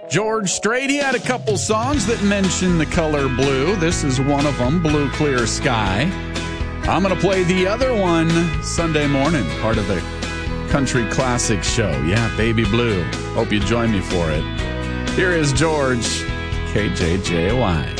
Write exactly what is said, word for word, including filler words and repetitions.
George Strait, he had a couple songs that mention the color blue. This is one of them, Blue Clear Sky. I'm going to play the other one Sunday morning, part of the Country Classic Show. Yeah, Baby Blue. Hope you join me for it. Here is George, K J J Y.